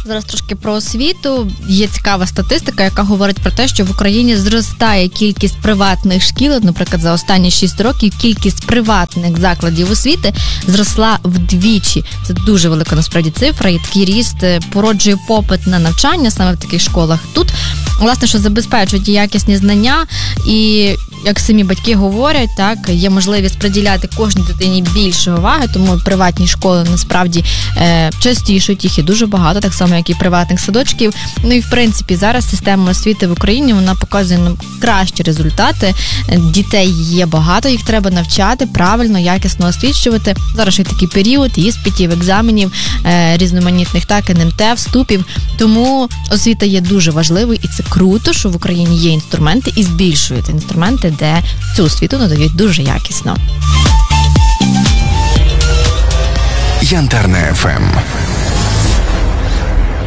зараз трошки про освіту. Є цікава статистика, яка говорить про те, що в Україні зростає кількість приватних шкіл. Наприклад, за останні 6 років кількість приватних закладів освіти зросла вдвічі. Це дуже велика насправді цифра, і такий ріст породжує попит на навчання саме в таких школах. Тут, власне, що забезпечують якісні знання, і як самі батьки говорять, так, є можливість приділяти кожній дитині більше уваги, тому приватні школи насправді частішують, їх і дуже багато, так само, як і приватних садочків. Ну і, в принципі, зараз система освіти в Україні, вона показує нам кращі результати. Дітей є багато, їх треба навчати, правильно, якісно освічувати. Зараз ще такий період іспитів, екзаменів, різноманітних, так, НМТ, вступів. Тому освіта є дуже важливою, і це круто, що в Україні є інструменти і збільшують інструменти, де цю освіту надають дуже якісно. Янтарне ФМ.